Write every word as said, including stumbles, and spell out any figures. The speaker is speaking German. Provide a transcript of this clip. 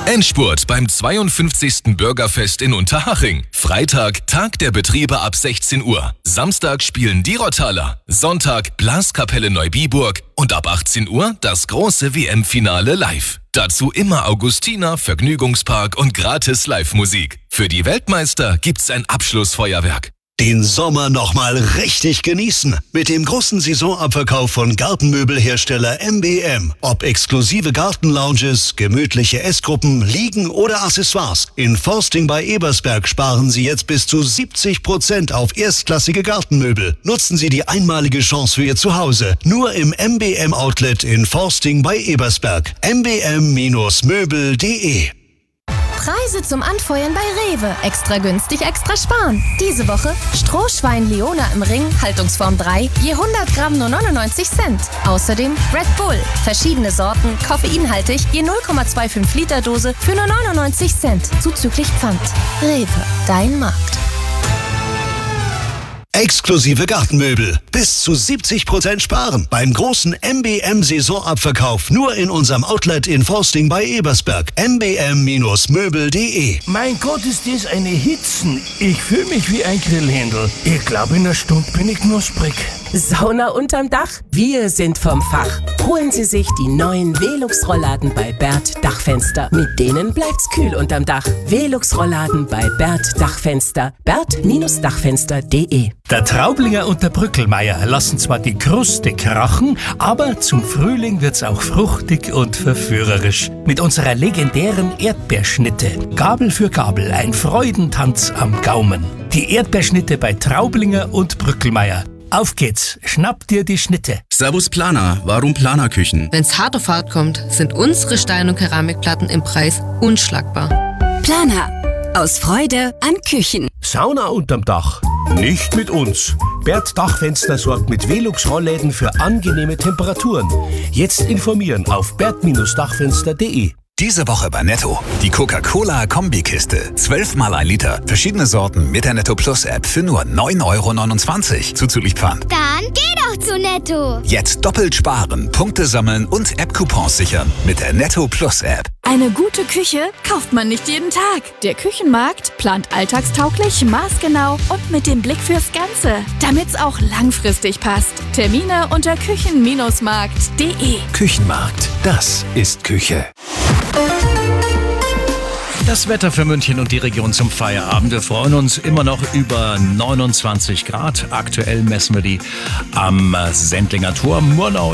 Endspurt beim zweiundfünfzigsten Bürgerfest in Unterhaching. Freitag Tag der Betriebe ab sechzehn Uhr. Samstag spielen die Rottaler. Sonntag Blaskapelle Neubiburg. Und ab achtzehn Uhr das große W M-Finale live. Dazu immer Augustiner, Vergnügungspark und gratis Live-Musik. Für die Weltmeister gibt's ein Abschlussfeuerwerk. Den Sommer nochmal richtig genießen. Mit dem großen Saisonabverkauf von Gartenmöbelhersteller M B M. Ob exklusive Gartenlounges, gemütliche Essgruppen, Liegen oder Accessoires. In Forsting bei Ebersberg sparen Sie jetzt bis zu siebzig Prozent auf erstklassige Gartenmöbel. Nutzen Sie die einmalige Chance für Ihr Zuhause. Nur im M B M Outlet in Forsting bei Ebersberg. m b m Möbel punkt de. Preise zum Anfeuern bei Rewe. Extra günstig, extra sparen. Diese Woche Strohschwein Leona im Ring, Haltungsform drei, je hundert Gramm nur neunundneunzig Cent. Außerdem Red Bull, verschiedene Sorten, koffeinhaltig, je null Komma fünfundzwanzig Liter Dose für nur neunundneunzig Cent, zuzüglich Pfand. Rewe, dein Markt. Exklusive Gartenmöbel. Bis zu siebzig Prozent sparen. Beim großen M B M-Saisonabverkauf nur in unserem Outlet in Forsting bei Ebersberg. m b m Möbel punkt de. Mein Gott, ist das eine Hitzen. Ich fühle mich wie ein Grillhändel. Ich glaube, in einer Stunde bin ich knusprig. Sauna unterm Dach? Wir sind vom Fach. Holen Sie sich die neuen Velux-Rollladen bei Bert Dachfenster. Mit denen bleibt's kühl unterm Dach. Velux-Rollladen bei Bert Dachfenster. bert Dachfenster punkt de. Der Traublinger und der Brückelmeier lassen zwar die Kruste krachen, aber zum Frühling wird's auch fruchtig und verführerisch. Mit unserer legendären Erdbeerschnitte. Gabel für Gabel, ein Freudentanz am Gaumen. Die Erdbeerschnitte bei Traublinger und Brückelmeier. Auf geht's, schnapp dir die Schnitte. Servus Planer, warum Planerküchen? Wenn's hart auf hart kommt, sind unsere Stein- und Keramikplatten im Preis unschlagbar. Planer, aus Freude an Küchen. Sauna unterm Dach? Nicht mit uns. Bert Dachfenster sorgt mit Velux-Rollläden für angenehme Temperaturen. Jetzt informieren auf bert Dachfenster punkt de. Diese Woche bei Netto. Die Coca-Cola-Kombikiste. zwölf mal ein Liter. Verschiedene Sorten mit der Netto Plus App für nur neun Euro neunundzwanzig. Zuzüglich Pfand. Dann geh doch zu Netto. Jetzt doppelt sparen, Punkte sammeln und App-Coupons sichern mit der Netto Plus App. Eine gute Küche kauft man nicht jeden Tag. Der Küchenmarkt plant alltagstauglich, maßgenau und mit dem Blick fürs Ganze, damit's auch langfristig passt. Termine unter küchen Markt punkt de. Küchenmarkt, das ist Küche. Das Wetter für München und die Region zum Feierabend. Wir freuen uns immer noch über neunundzwanzig Grad. Aktuell messen wir die am Sendlinger Tor. Murnau